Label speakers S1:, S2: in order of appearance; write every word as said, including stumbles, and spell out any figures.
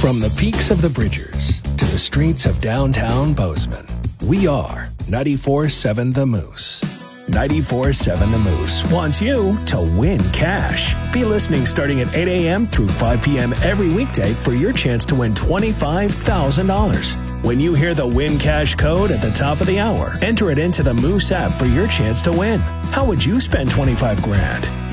S1: From the peaks of the Bridgers to the streets of downtown Bozeman, we are ninety-four point seven The Moose. ninety-four point seven The Moose wants you to win cash. Be listening starting at eight a.m. through five p.m. every weekday for your chance to win twenty-five thousand dollars. When you hear the Win Cash code at the top of the hour, enter it into the Moose app for your chance to win. How would you spend twenty-five grand?